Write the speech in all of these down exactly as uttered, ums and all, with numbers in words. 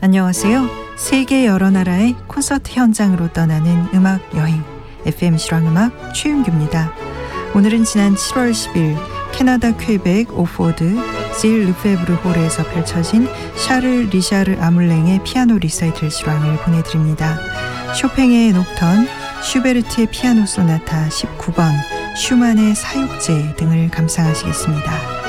안녕하세요. 세계 여러 나라의 콘서트 현장으로 떠나는 음악 여행 에프엠 실황음악 최윤규입니다. 오늘은 지난 칠월 십일 캐나다 퀘벡 오포드 질 르페브르 홀에서 펼쳐진 샤를 리샤르 아물랭의 피아노 리사이틀 실황을 보내드립니다. 쇼팽의 녹턴, 슈베르트의 피아노 소나타 십구 번, 슈만의 사육제 등을 감상하시겠습니다.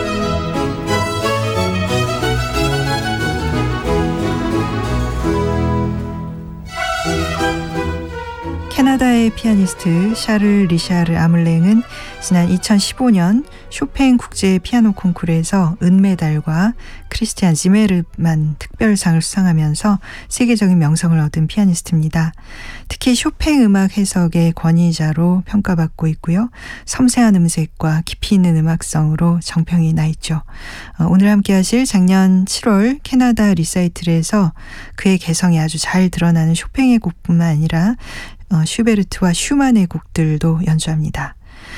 캐나다의 피아니스트 샤를 리샤르 아물랭은 지난 이천십오 년 쇼팽 국제 피아노 콩쿠르에서 은메달과 크리스티안 지메르만 특별상을 수상하면서 세계적인 명성을 얻은 피아니스트입니다. 특히 쇼팽 음악 해석의 권위자로 평가받고 있고요. 섬세한 음색과 깊이 있는 음악성으로 정평이 나 있죠. 어, 오늘 함께 하실 작년 칠월 캐나다 리사이틀에서 그의 개성이 아주 잘 드러나는 쇼팽의 곡뿐만 아니라 어, 슈베르트와 슈만의 곡들도 연주합니다.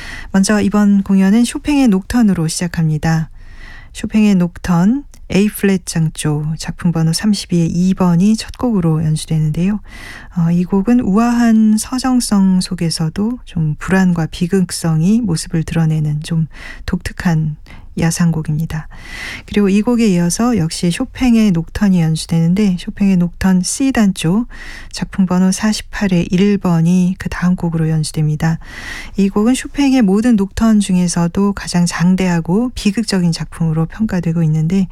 먼저 이번 공연은 쇼팽의 녹턴으로 시작합니다. 쇼팽의 녹턴 A 플랫 장조 작품 번호 삼십이의 이 번이 첫 곡으로 연주되는데요. 어, 이 곡은 우아한 서정성 속에서도 좀 불안과 비극성이 모습을 드러내는 좀 독특한 야상곡입니다. 그리고 이 곡에 이어서 역시 쇼팽의 녹턴이 연주되는데 쇼팽의 녹턴 C 단조 작품 번호 사십팔의 일 번이 그 다음 곡으로 연주됩니다. 이 곡은 쇼팽의 모든 녹턴 중에서도 가장 장대하고 비극적인 작품으로 평가되고 있는데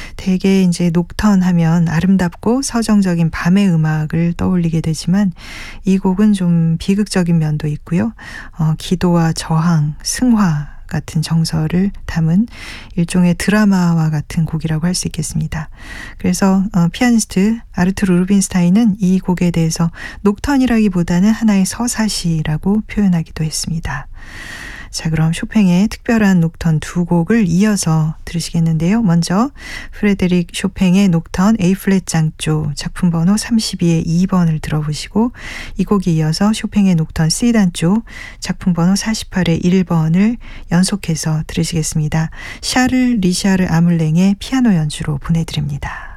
대개 이제 녹턴 하면 아름답고 서정적인 밤의 음악을 떠올리게 되지만 이 곡은 좀 비극적인 면도 있고요. 어, 기도와 저항, 승화 같은 정서를 담은 일종의 드라마와 같은 곡이라고 할 수 있겠습니다. 그래서 어, 피아니스트 아르투르 루빈스타인은 이 곡에 대해서 녹턴이라기보다는 하나의 서사시라고 표현하기도 했습니다. 자, 그럼 쇼팽의 특별한 녹턴 두 곡을 이어서 들으시겠는데요. 먼저 프레데릭 쇼팽의 녹턴 A 플랫 장조 작품 번호 삼십이의 이 번을 들어보시고 이 곡에 이어서 쇼팽의 녹턴 C 단조 작품 번호 사십팔의 일 번을 연속해서 들으시겠습니다. 샤를 리샤르 아물랭의 피아노 연주로 보내드립니다.